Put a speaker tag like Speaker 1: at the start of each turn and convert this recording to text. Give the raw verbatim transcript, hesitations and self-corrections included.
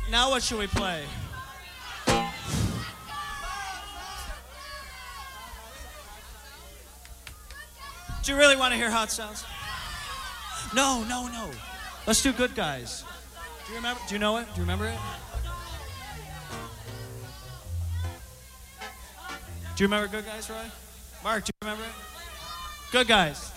Speaker 1: Now what should we play? Do you really want to hear how it sounds? No, no, no. Let's do Good Guys. Do you remember? Do you know it? Do you remember it? Do you remember Good Guys, Roy? Mark, do you remember it? Good Guys.